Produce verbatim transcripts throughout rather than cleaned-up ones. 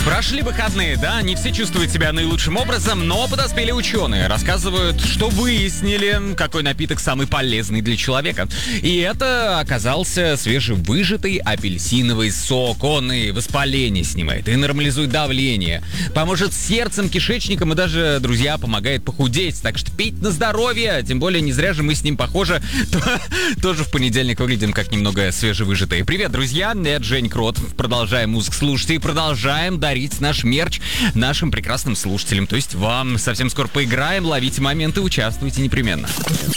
Прошли выходные, да, не все чувствуют себя наилучшим образом, но подоспели ученые. Рассказывают, что выяснили, какой напиток самый полезный для человека. И это оказался свежевыжатый апельсиновый сок. Он и воспаление снимает, и нормализует давление, поможет с сердцем, кишечником и даже, друзья, помогает похудеть. Так что пить на здоровье, тем более не зря же мы с ним, похоже, тоже в понедельник выглядим как немного свежевыжатые. Привет, друзья, это Жень Крот. Продолжаем музыку слушать и продолжаем дарить наш мерч нашим прекрасным слушателям. То есть вам. Совсем скоро поиграем, ловите моменты, участвуйте непременно.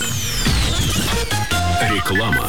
Реклама.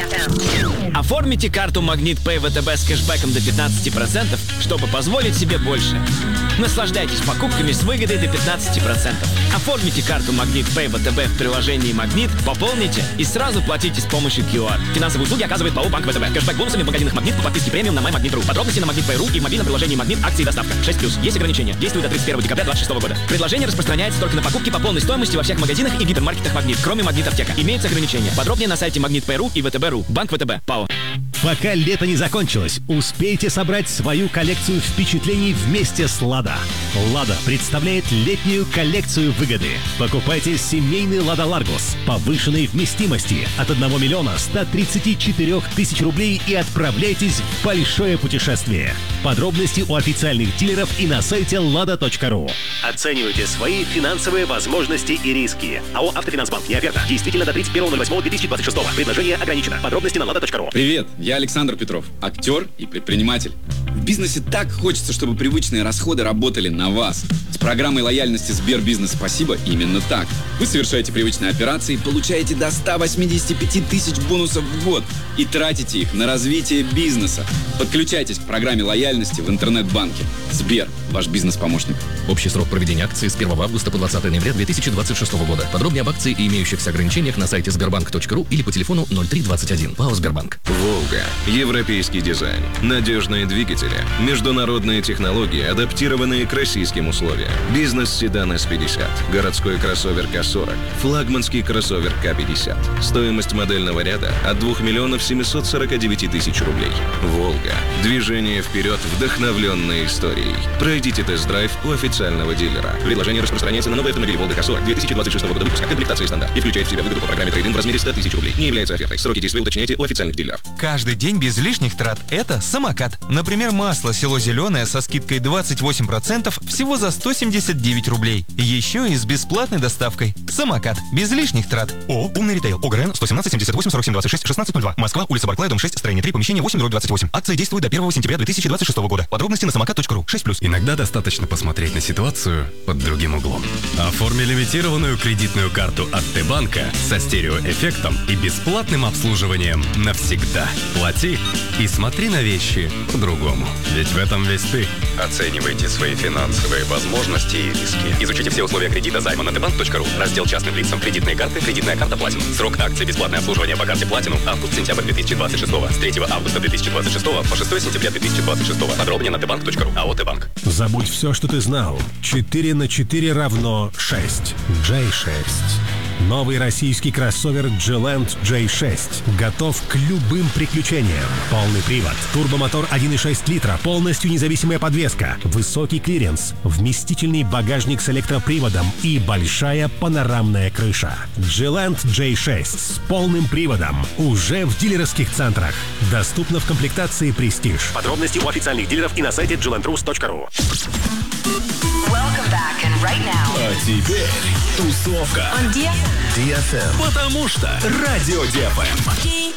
Оформите карту Магнит Pay ВТБ с кэшбэком до пятнадцати процентов, чтобы позволить себе больше. Наслаждайтесь покупками с выгодой до пятнадцати процентов. Оформите карту Магнит Pay ВТБ в приложении Магнит, пополните и сразу платите с помощью ку ар. Финансовые услуги оказывает ПАО Банк ВТБ. Кэшбэк бонусами в магазинах Магнит по подписке премиум на MyMagnet точка ру. Подробности на Магнит Pay точка ру и в мобильном приложении Магнит. Акции и доставка. шесть плюс. Есть ограничения. Действует до тридцать первого декабря двадцать шестого года. Предложение распространяется только на покупки по полной стоимости во всех магазинах и гипермаркетах Магнит, кроме Магнит Аптека. Имеется ограничение. Подробнее на сайте Магнит Pay точка ру и ВТБ точка ру. Банк ВТБ. ПАО. Пока лето не закончилось, успейте собрать свою коллекцию впечатлений вместе с Лада. Лада представляет летнюю коллекцию выгоды. Покупайте семейный Лада Ларгус повышенной вместимости от одного миллиона ста тридцати четырёх тысяч рублей и отправляйтесь в большое путешествие. Подробности у официальных дилеров и на сайте лада точка ру. Оценивайте свои финансовые возможности и риски. АО «Автофинансбанк». Не оферта. Действительно до тридцать первого ноль восьмого две тысячи двадцать шестого. Предложение ограничено. Подробности на лада точка ру. Привет, я Александр Петров, актер и предприниматель. В бизнесе так хочется, чтобы привычные расходы работали на вас. С программой лояльности Сбербизнес «Спасибо» именно так. Вы совершаете привычные операции, получаете до ста восьмидесяти пяти тысяч бонусов в год и тратите их на развитие бизнеса. Подключайтесь к программе лояльности в интернет-банке. Сбер, ваш бизнес-помощник. Общий срок проведения акции с первого августа по двадцатое ноября две тысячи двадцать шестого года. Подробнее об акции и имеющихся ограничениях на сайте сбербанк точка ру или по телефону ноль три двадцать один. ПАО «Сбербанк». Волга. Европейский дизайн. Надежные двигатели. Международные технологии, адаптированные к российским условиям. Бизнес-седан эс пятьдесят. Городской кроссовер ка сорок. Флагманский кроссовер ка пятьдесят. Стоимость модельного ряда от двух миллионов семисот сорока девяти тысяч рублей. Волга. Движение вперед, вдохновленной историей. Пройдите тест-драйв у официального дилера. Предложение распространяется на новый автомобиль Волга ка сорок две тысячи двадцать шестого года выпуска. Комплектация стандарт. И включает в себя выгоду по программе трейд-ин в размере ста тысяч рублей. Не является офертой. Сроки действия уточняйте у официальных дилеров. Каждый день без лишних трат – это самокат. Например, масло село Зеленое со скидкой двадцать восемь процентов всего за сто семьдесят девять рублей. Еще и с бесплатной доставкой. Самокат. Без лишних трат. О, умный ритейл. ОГРН сто семнадцать семьдесят восемь сорок семь двадцать шесть шестнадцать ноль два. Москва, улица Барклая, дом шесть, строение три, помещение восемь двадцать восемь. Акция действует до первого сентября две тысячи двадцать шестого года. Подробности на самокат точка ру. шесть плюс. Иногда достаточно посмотреть на ситуацию под другим углом. Оформи лимитированную кредитную карту от Т-банка со стереоэффектом и бесплатным обслуживанием навсегда. Плати и смотри на вещи по-другому. Ведь в этом весь ты. Оценивайте свои финансовые возможности и риски. Изучите все условия кредита займа на тэ банк точка ру. Раздел частным лицам. Кредитные карты. Кредитная карта Platinum. Срок акции бесплатное обслуживание по карте Platinum. Август-сентябрь две тысячи двадцать шестого. С третьего августа две тысячи двадцать шестого по шестое сентября две тысячи двадцать шестого. Подробнее на тэ банк точка ру. АО «Т-банк». Забудь все, что ты знал. четыре на четыре равно шесть. джей шесть. Новый российский кроссовер G-Land джей шесть готов к любым приключениям. Полный привод, турбомотор один и шесть литра, полностью независимая подвеска, высокий клиренс, вместительный багажник с электроприводом и большая панорамная крыша. G-Land джей шесть с полным приводом уже в дилерских центрах. Доступно в комплектации Prestige. Подробности у официальных дилеров и на сайте джи ленд рус точка ру. Right now. А теперь тусовка. On ди эф эм. ди эф эм. Потому что Радио ди эф эм.